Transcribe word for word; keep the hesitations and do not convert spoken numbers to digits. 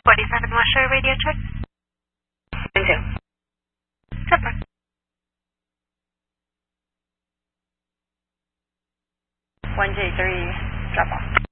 forty-seven Washer radio check. One two. Super. One J three, drop off.